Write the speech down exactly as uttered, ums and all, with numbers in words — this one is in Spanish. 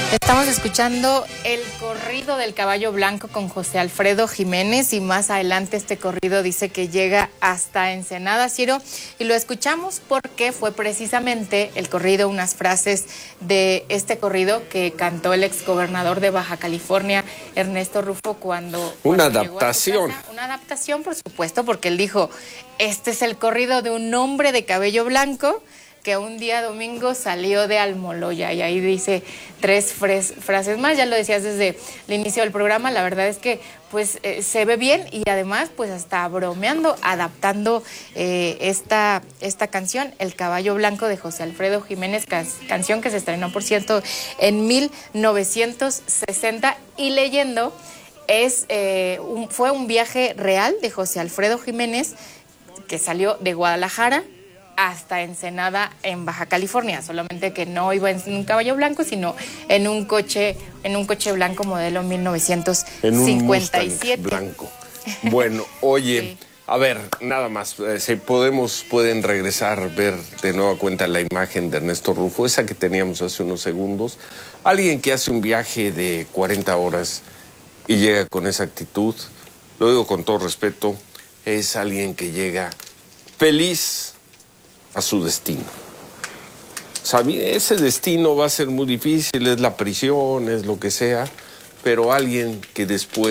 Estamos escuchando el corrido del caballo blanco con José Alfredo Jiménez y más adelante este corrido dice que llega hasta Ensenada, Ciro, y lo escuchamos porque fue precisamente el corrido, unas frases de este corrido que cantó el exgobernador de Baja California, Ernesto Rufo, cuando... Una cuando adaptación. Casa, una adaptación, por supuesto, porque él dijo, este es el corrido de un hombre de cabello blanco que un día domingo salió de Almoloya, y ahí dice tres frases más. Ya lo decías desde el inicio del programa, la verdad es que pues eh, se ve bien y además pues hasta bromeando, adaptando eh, esta, esta canción, El Caballo Blanco de José Alfredo Jiménez, can canción que se estrenó, por cierto, en mil novecientos sesenta, y leyendo, es, eh, un, fue un viaje real de José Alfredo Jiménez que salió de Guadalajara hasta Ensenada en Baja California, solamente que no iba en un caballo blanco, sino en un coche, en un coche blanco modelo mil novecientos cincuenta y siete. En un Mustang blanco. Bueno, oye, sí. A ver, nada más, eh, si podemos, pueden regresar, ver de nueva cuenta la imagen de Ernesto Rufo, esa que teníamos hace unos segundos. Alguien que hace un viaje de cuarenta horas y llega con esa actitud, lo digo con todo respeto, es alguien que llega feliz a su destino. Sabía, ese destino va a ser muy difícil, es la prisión, es lo que sea, pero alguien que después